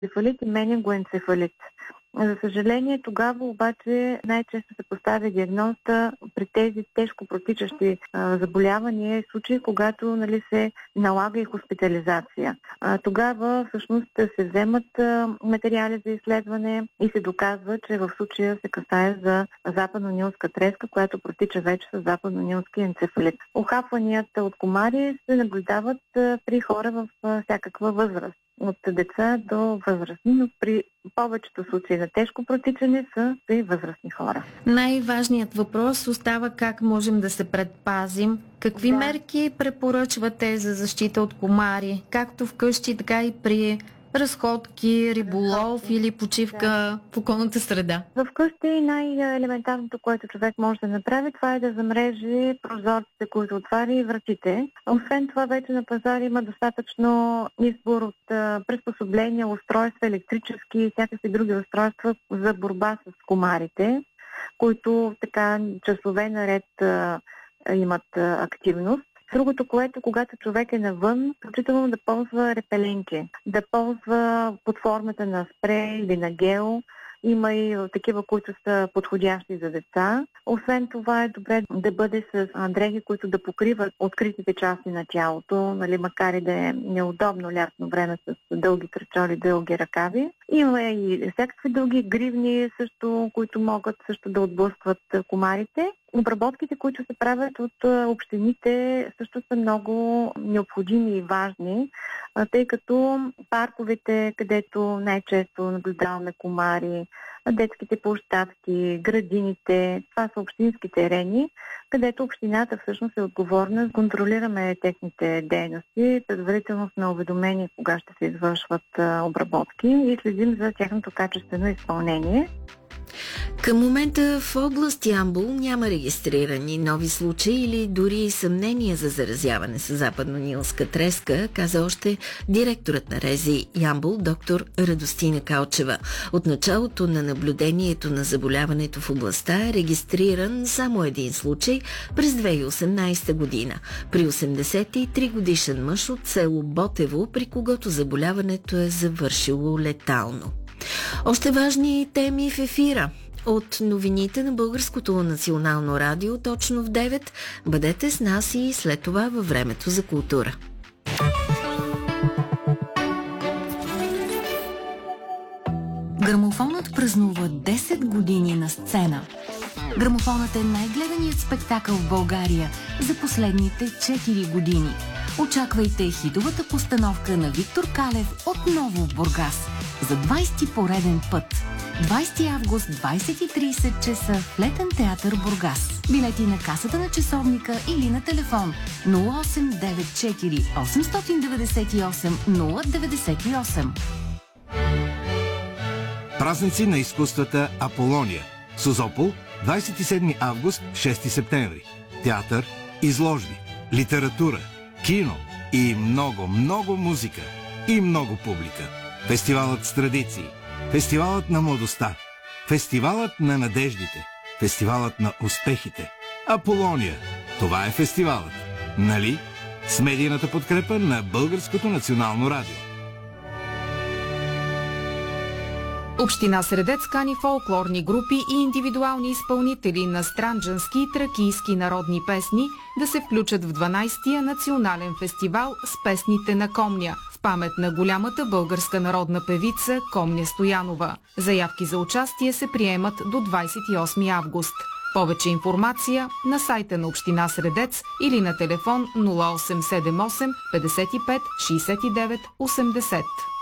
енцефалит и менингоенцефалит. За съжаление, тогава обаче най-често се поставя диагнозата при тези тежко протичащи заболявания и случаи, когато се налага и хоспитализация. Тогава всъщност се вземат материали за изследване и се доказва, че в случая се касае за западно-нилска треска, която протича вече с западно-нилски енцефалит. Охапванията от комари се наблюдават при хора в всякаква възраст. От деца до възрастни, но при повечето случаи на тежко протичане са и възрастни хора. Най-важният въпрос остава как можем да се предпазим. Какви мерки препоръчвате за защита от комари, както вкъщи, така и при разходки, риболов или почивка в околната среда? Вкъщи най-елементарното, което човек може да направи, това е да замрежи прозорците, които отваря, и вратите. Освен това, вече на пазара има достатъчно избор от приспособления, устройства, електрически и всякакви други устройства за борба с комарите, които така часове наред имат активност. Другото, което когато човек е навън, включително да ползва репеленки, да ползва под формата на спрей или на гел. Има и такива, които са подходящи за деца. Освен това е добре да бъде с дрехи, които да покриват откритите части на тялото, макар и да е неудобно лятно време с дълги крачоли, дълги ръкави. Има и всякакви други гривни също, които могат също да отблъскват комарите. Обработките, които се правят от общините, също са много необходими и важни, тъй като парковете, където най-често наблюдаваме комари, детските площадки, градините, това са общински терени, където общината всъщност е отговорна. Контролираме техните дейности, предварително сме уведомени кога ще се извършват обработки и следим за тяхното качествено изпълнение. Към момента в област Ямбол няма регистрирани нови случаи или дори съмнения за заразяване с западно-нилска треска, каза още директорът на РЗИ Ямбол, доктор Радостина Калчева. От началото на наблюдението на заболяването в областта е регистриран само един случай през 2018 година при 83 годишен мъж от село Ботево, при когото заболяването е завършило летално. Още важни теми в ефира. От новините на Българското национално радио точно в 9. Бъдете с нас и след това във времето за култура. Грамофонът празнува 10 години на сцена. Грамофонът е най-гледаният спектакъл в България за последните 4 години. Очаквайте хитовата постановка на Виктор Калев отново в Бургас за 20 пореден път. 20 август, 20:30 часа в Летен театър Бургас. Билети на касата на часовника или на телефон 0894 898 098. Празници на изкуствата Аполония. Созопол, 27 август, 6 септември. Театър, изложби, литература, кино и много, много музика. И много публика. Фестивалът с традиции. Фестивалът на младостта. Фестивалът на надеждите. Фестивалът на успехите. Аполония. Това е фестивалът. Нали? С медийната подкрепа на Българското национално радио. Община Средец кани фолклорни групи и индивидуални изпълнители на странджански и тракийски народни песни да се включат в 12-тия национален фестивал с песните на Комня в памет на голямата българска народна певица Комня Стоянова. Заявки за участие се приемат до 28 август. Повече информация на сайта на Община Средец или на телефон 0878 55 69 80.